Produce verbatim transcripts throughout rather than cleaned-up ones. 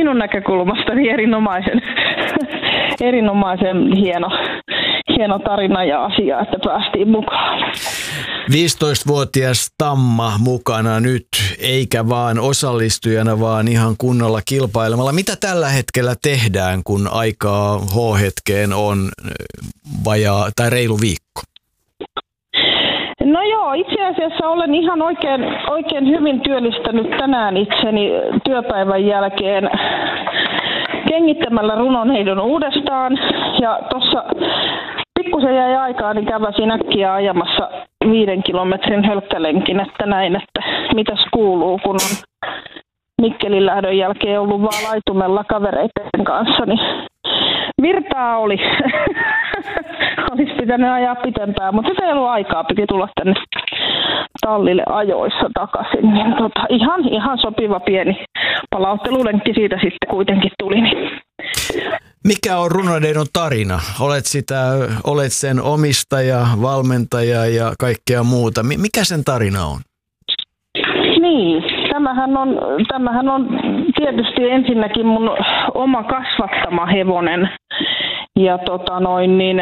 minun näkökulmastani erinomaisen, erinomaisen hieno, hieno tarina ja asia, että päästiin mukaan. viisitoistavuotias Tamma mukana nyt, eikä vaan osallistujana, vaan ihan kunnolla kilpailemalla. Mitä tällä hetkellä tehdään, kun aikaa H-hetkeen on vajaa tai reilu viikko? No joo, itse asiassa olen ihan oikein, oikein hyvin työllistänyt tänään itseni työpäivän jälkeen kengittämällä runonheidon uudestaan. Ja tuossa pikkusen jäi aikaa, niin käväsin äkkiä ajamassa viiden kilometrin hölkkälenkin, että näin, että mitäs kuuluu, kun on Mikkelin lähdön jälkeen ollut vaan laitumella kavereiden kanssa, niin virtaa oli. Olisi pitänyt ajaa pitempään, mutta nyt ei ollut aikaa, piti tulla tänne tallille ajoissa takaisin. Niin tota, ihan, ihan sopiva pieni palauttelulenkki siitä sitten kuitenkin tuli. Niin. Mikä on Runoneidon tarina? Olet, sitä, olet sen omistaja, valmentaja ja kaikkea muuta. Mikä sen tarina on? Niin, tämähän on, tämähän on tietysti ensinnäkin mun oma kasvattama hevonen. Ja tota noin, niin,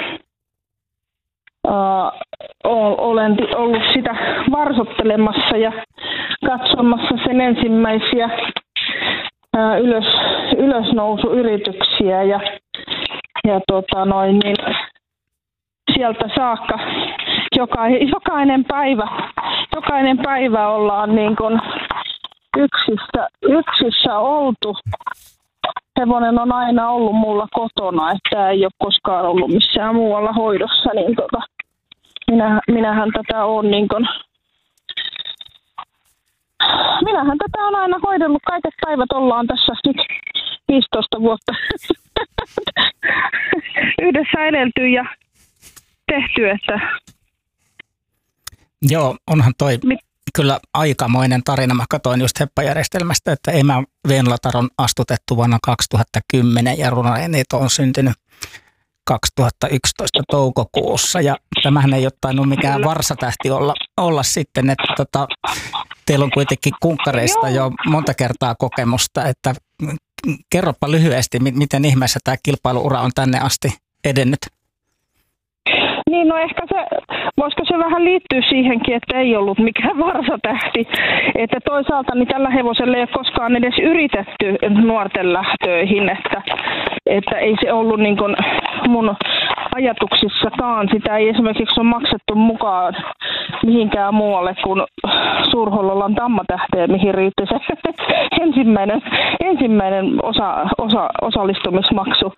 uh, olen ollut sitä varsottelemassa ja katsomassa sen ensimmäisiä uh, ylös, ylösnousuyrityksiä ja, ja tota noin, niin, sieltä saakka jokainen, jokainen päivä, jokainen päivä ollaan niin kuin yksissä, yksissä oltu. Hevonen on aina ollut mulla kotona, että ei ole koskaan ollut missään muualla hoidossa, niin tota, minä, minähän tätä on niin kuin, minähän tätä on aina hoidellut, kaiket päivät ollaan tässä nyt viisitoista vuotta yhdessä edelty ja tehty, että joo, onhan toi mit... kyllä aikamoinen tarina. Mä katsoin just heppajärjestelmästä, että Emä Venlatar on astutettu vuonna kaksituhattakymmenen ja Runoneito on syntynyt kaksituhattayksitoista toukokuussa. Ja tämähän ei ole tainnut mikään varsatähti olla, olla sitten, että tota, teillä on kuitenkin kunkkareista jo monta kertaa kokemusta, että kerropa lyhyesti, miten ihmeessä tämä kilpailuura on tänne asti edennyt. Niin, no ehkä se, voisiko se vähän liittyä siihenkin, että ei ollut mikään varsatähti. Että toisaalta niin tällä hevosella ei ole koskaan edes yritetty nuorten lähtöihin, että, että ei se ollut niin kuin mun ajatuksissakaan. Sitä ei esimerkiksi ole maksettu mukaan mihinkään muualle kuin Suurhollolan Tammatähteen, mihin riitti se ensimmäinen, ensimmäinen osa, osa, osallistumismaksu.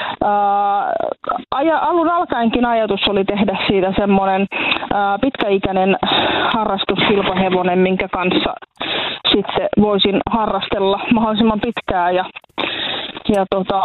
Ää, alun alkaenkin ajatus oli tehdä siitä semmoinen ää, pitkäikäinen harrastuskilpahevonen, minkä kanssa sitten voisin harrastella mahdollisimman pitkään. Ja, ja tota,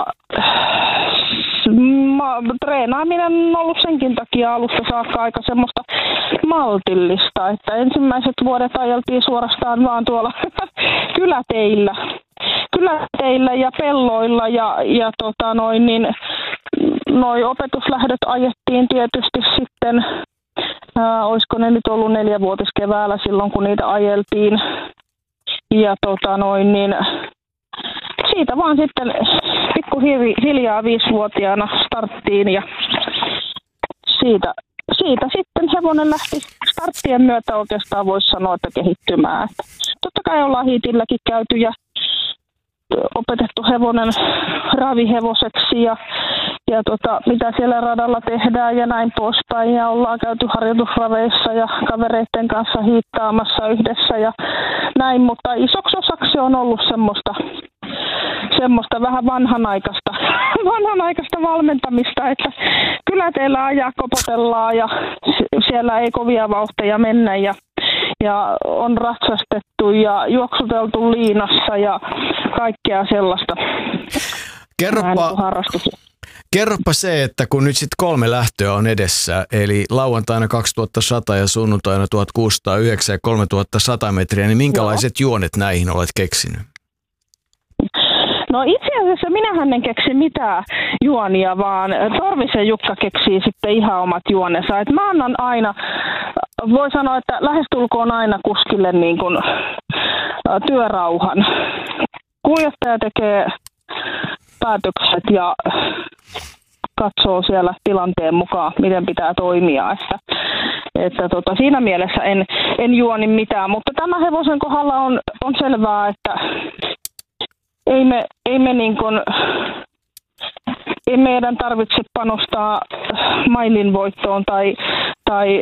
ma, treenaaminen on ollut senkin takia alusta saakka aika semmoista maltillista, että ensimmäiset vuodet ajeltiin suorastaan vaan tuolla kyläteillä. kyläteillä ja pelloilla ja, ja tota noin, niin noi opetuslähdöt ajettiin tietysti sitten, ää, olisiko ne nyt ollut neljävuotis keväällä silloin, kun niitä ajeltiin. Ja tota noin, niin siitä vaan sitten pikkuhiljaa viisivuotiaana starttiin ja siitä, siitä sitten hevonen lähti starttien myötä oikeastaan voisi sanoa, että kehittymään. Että totta kai ollaan hiitilläkin käyty ja opetettu hevonen ravihevoseksi ja, ja tota, mitä siellä radalla tehdään ja näin poispäin. Ja ollaan käyty harjoitusraveissa ja kavereiden kanssa hiittaamassa yhdessä ja näin, mutta isoksi osaksi on ollut semmoista, semmoista vähän vanhanaikaista, vanhanaikaista valmentamista, että kyllä teillä ajaa kopotellaan ja siellä ei kovia vauhteja mennä ja Ja on ratsastettu ja juoksuteltu liinassa ja kaikkea sellaista. Kerropa, kerropa se, että kun nyt sitten kolme lähtöä on edessä, eli lauantaina kaksituhattasata ja sunnuntaina tuhatkuusisataayhdeksän ja kolmetuhattasata metriä, niin minkälaiset Joo. juonet näihin olet keksinyt? No itse asiassa minähän en keksi mitään juonia, vaan Torvisen Jukka keksii sitten ihan omat juonensa. Et mä annan aina, voi sanoa, että lähestulkoon aina kuskille niin kuin, ä, työrauhan. kuljettaja tekee päätökset ja katsoo siellä tilanteen mukaan, miten pitää toimia. Että, että tota, siinä mielessä en, en juoni mitään, mutta tämä hevosen kohdalla on, on selvää, että ei me, ei me niin kuin, ei meidän tarvitse panostaa mailin voittoon tai, tai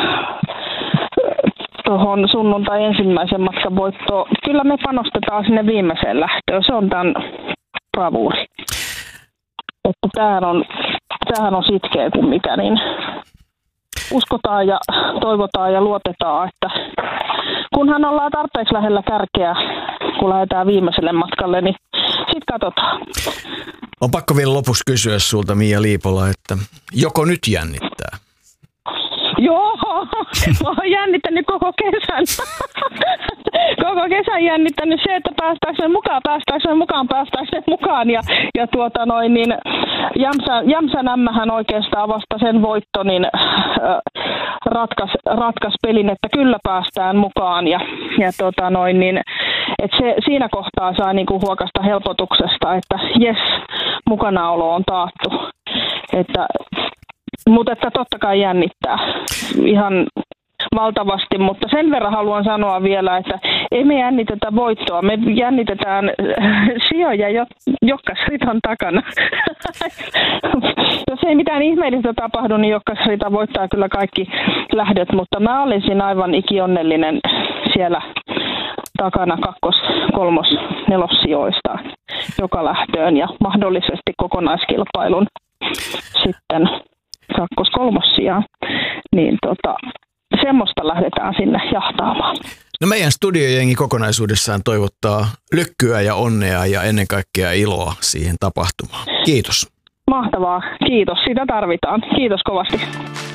tuohon sunnuntai ensimmäisen matkan voittoon. Kyllä me panostetaan sinne viimeiseen lähtöön. Se on tämän bravuuri. Että tämähän on, tämähän on sitkeä kuin mikä, niin uskotaan ja toivotaan ja luotetaan, että kunhan ollaan tarpeeksi lähellä kärkeä, kun lähdetään viimeiselle matkalle, niin sitten katsotaan. On pakko vielä lopuksi kysyä sulta, Mia Liipola, että joko nyt jännittää? Joo, mä oon jännittänyt koko kesän. Koko kesän jännittänyt se, että päästäänkö mukaan, päästäänkö mukaan, päästäänkö mukaan. Ja, ja tuota noin, niin Jämsä, Jämsän ämmähän oikeastaan vasta sen voitto, niin äh, ratkas, ratkas pelin, että kyllä päästään mukaan. Ja, ja tuota noin, niin, että se, siinä kohtaa saa niinku huokasta helpotuksesta, että jes, mukanaolo on taattu. Että Mutta että totta kai jännittää ihan valtavasti, mutta sen verran haluan sanoa vielä, että ei me jännitetä voittoa, me jännitetään sijoja, Jokkasritan takana. Jos ei mitään ihmeellistä tapahdu, niin Jokkasrita voittaa kyllä kaikki lähdöt, mutta mä olisin aivan ikionnellinen siellä takana kakkos, kolmos, nelossijoista joka lähtöön ja mahdollisesti kokonaiskilpailun sitten kakkos kolmossijaan, niin tota, semmoista lähdetään sinne jahtaamaan. No meidän studiojengi kokonaisuudessaan toivottaa lykkyä ja onnea ja ennen kaikkea iloa siihen tapahtumaan. Kiitos. Mahtavaa. Kiitos. Sitä tarvitaan. Kiitos kovasti.